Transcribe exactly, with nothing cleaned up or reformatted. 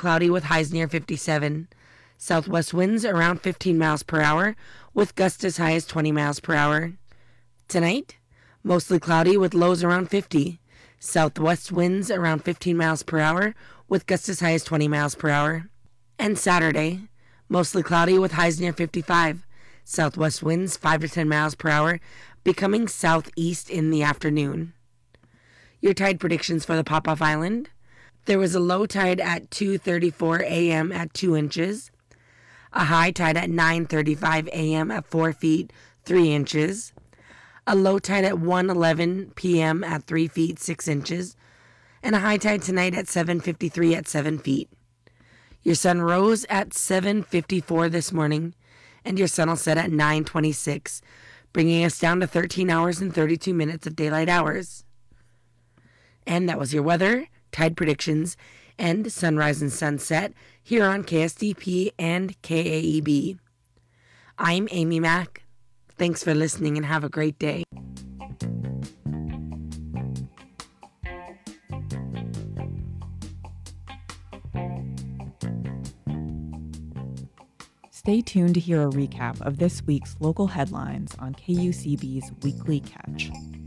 cloudy with highs near fifty-seven. Southwest winds around fifteen miles per hour with gusts as high as twenty miles per hour. Tonight, mostly cloudy with lows around fifty. Southwest winds around fifteen miles per hour with gusts as high as twenty miles per hour. And Saturday, mostly cloudy with highs near fifty-five. Southwest winds five to ten miles per hour, becoming southeast in the afternoon. Your tide predictions for the Pop-Off Island. There was a low tide at two thirty-four a.m. at two inches. A high tide at nine thirty-five a.m. at four feet, three inches. A low tide at one eleven p.m. at three feet, six inches. And a high tide tonight at seven fifty-three at seven feet. Your sun rose at seven fifty-four this morning, and your sun will set at nine twenty-six, bringing us down to thirteen hours and thirty-two minutes of daylight hours. And that was your weather, tide predictions, and sunrise and sunset here on K S D P and K A E B. I'm Amy Mack. Thanks for listening and have a great day. Stay tuned to hear a recap of this week's local headlines on K U C B's Weekly Catch.